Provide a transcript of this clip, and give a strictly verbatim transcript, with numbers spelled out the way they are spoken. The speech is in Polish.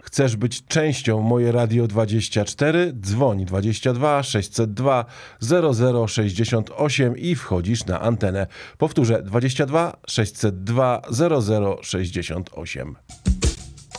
Chcesz być częścią Moje Radio dwadzieścia cztery? Dzwoń dwadzieścia dwa sześćset dwa zero zero sześćdziesiąt osiem i wchodzisz na antenę. Powtórzę, dwadzieścia dwa sześćset dwa zero zero sześćdziesiąt osiem.